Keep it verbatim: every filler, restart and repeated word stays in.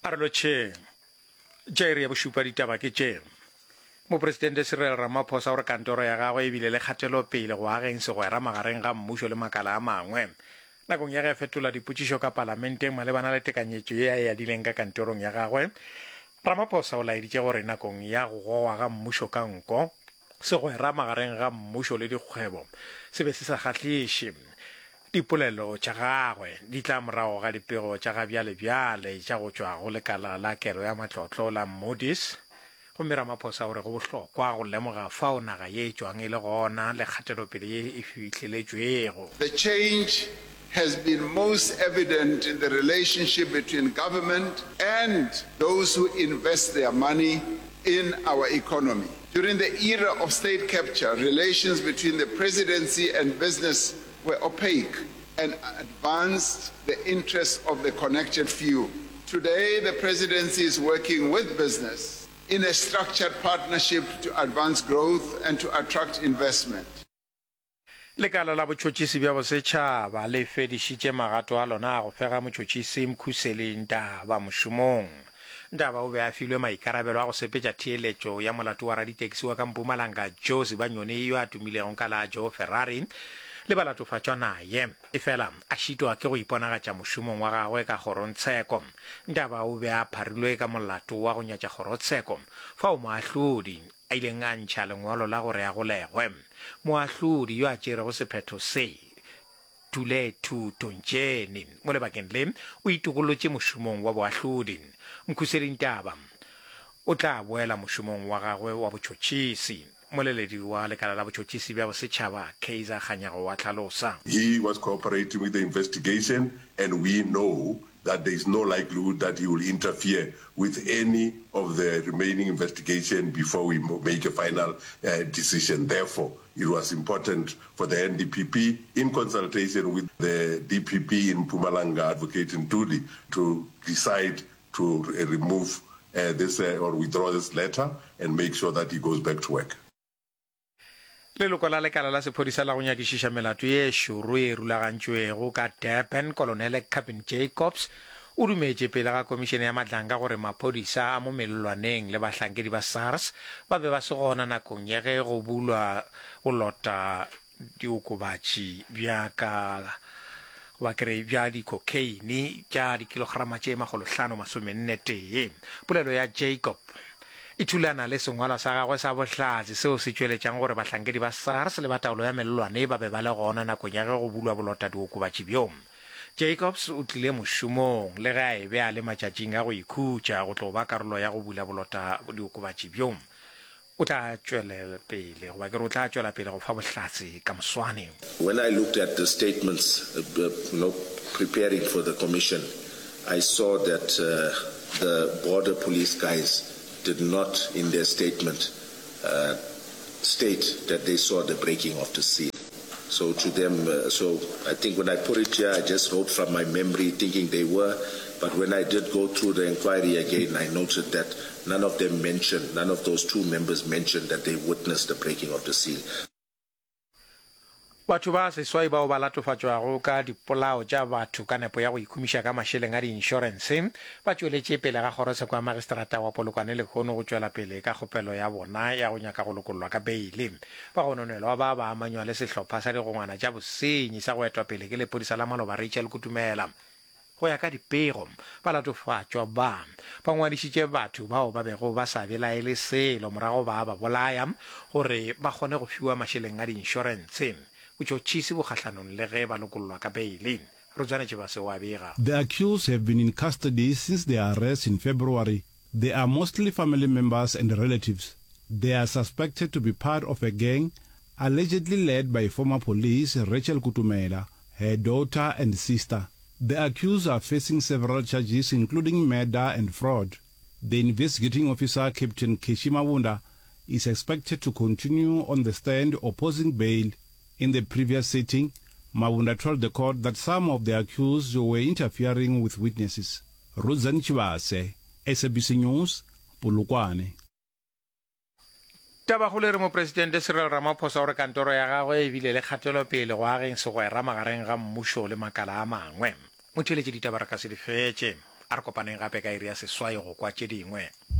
Arloche, Jerry Abushupa ditaba ke tše. Mopresidente Cyril Ramaphosa gore kantoro ya gagwe e bile le kgatelo pele go ageng segwera magareng ga mmušo le makala a mangwe. Nakong ya ge fetola dipotšišo ka parlamenteng malebana le tekanyetšo ye a e adileng ka kantorong ya gagwe, Ramaphosa o laeditše gore nakong ya go gowa ga mmušo ka nko, segwera magareng ga mmušo le dikgwebo se be se sa kgahlaiše. Dipolelo tša gagwe di tla morago ga dipego tša ga bjale-bjale tša go tšwa go lekala la kelo ya matlotlo la Moody's. Gomme Ramaphosa gore go bohlokwa go lemoga fao naga ye e tšwang e le gona le kgatelopele ye e fihlelletšwego. The change has been most evident in the relationship between government and those who invest their money in our economy. During the era of state capture, relations between the presidency and business were opaque and advanced the interests of the connected few. Today, the presidency is working with business in a structured partnership to advance growth and to attract investment. Lekala la botšhotšhisi bja bosetšhaba le fedišitše magato a lona a go fega motšhotšhisi Mkhuseli Ndaba mošomong. Ndaba o be a filwe maikarabelo a go sepetša theeletšo ya molato wa raditaxi wa ka Mpumalanga Joe Sebanyone yo a tumilego ka la Joe Ferrari le balatofatšwa naye efela a šitwa ke go iponagatša mošomong wa gagwe ka kgorontsheko. Ndaba o be a pharilwe ka molato wa go nyatša kgorotsheko fao moahlodi a ileng a ntšha lengwalo la gore a golegwe. Moahlodi yo a tšerego sephetho se Tuletu Tonjeni mo lebakeng le o itogolotše mošomong wa boahlodi. Mkhuseli Ndaba o tla boela mošomong wa gagwe wa botšhotšhisi. Moleledi wa lekala la botšhotšhisi bja bosetšhaba Kaiser Kganyago wa tlhalosa. He was cooperating with the investigation and we know that there is no likelihood that he will interfere with any of the remaining investigation before we make a final uh, decision. Therefore, it was important for the N D P P, in consultation with the D P P in Mpumalanga, Advocate Ntuli, to decide to uh, remove uh, this uh, or withdraw this letter and make sure that he goes back to work. Leloko la lekala la sephodisa la go nyakišiša melato ye šoro e rulagantšwego ka Durban, Kolonele Cabin Jacobs o dumetše pele ga komišene ya matlanka gore maphodisa a mo melelwaneng le bahlankedi ba SARS ba be ba se gona nakong ya ge go bulwa go lota diokobatši bja ka ba kere bja dikokaine tša dikilograma tše magolohlano masomenne tee. Polelo ya Jacob e thulana le sengwalwa sa gagwe sa bohlatse seo se tšweletšang gore bahlankedi ba SARS le ba taolo ya melelwane ba be ba le gona nakong ya ge go bulwa bolota diokobatši bjong. Jacobs o tlile mošomong le ge a e be a le matšatšing a go ikhutša go tlo ba karolo ya go bula bolota diokobatši bjong. O tla tšwela pele goba kere o tla tšwela pele go fa bohlatse ka moswane. When I looked at the statements uh, you know, preparing for the commission, I saw that uh, the border police guys did not in their statement uh, state that they saw the breaking of the seal. So to them, uh, so I think when I put it here, I just wrote from my memory thinking they were, but when I did go through the inquiry again, I noted that none of them mentioned, none of those two members mentioned that they witnessed the breaking of the seal. Batho ba seswai bao ba latofatšwago ka dipolao tša batho ka nepo ya go ikhumiša ka mašeleng a di-insurance ba tšweletše pele ga kgorotsheko ya magistrata wa Polokwane le kgono go tšwela pele ka kgopelo ya bona ya go nyaka go lokololwa ka beile. Ba gononelwa ba ba amanywa le sehlopha sa digongwana tša bosenyi sa go etwa pele ke lepodisa la Maloba Rachel Kutumela. Go ya ka dipego ba latofatšwa ba ba ngwadišitše batho bao ba bego ba sa belaele selo morago ba ba bolaya gore ba kgone go fiwa mašeleng a di-insurance. The accused have been in custody since their arrest in February. They are mostly family members and relatives. They are suspected to be part of a gang allegedly led by former police Rachel Kutumela, her daughter and sister. The accused are facing several charges including murder and fraud. The investigating officer, Captain Keshima Wunda, is expected to continue on the stand opposing bail. In the previous sitting, Mawunda told the court that some of the accused were interfering with witnesses. Rosan Chivase, S A B C News, Polokwane. Tabagole re mo Presidente Cyril Ramaphosa gore kantoro ya gagwe e bile le kgatelo pele go ageng segwera magareng ga mmušo le makala a mangwe. Motšweletši ditaba re ka se di fetše. a re kopaneng gape ka iri ya seswai go kwa tše dingwe.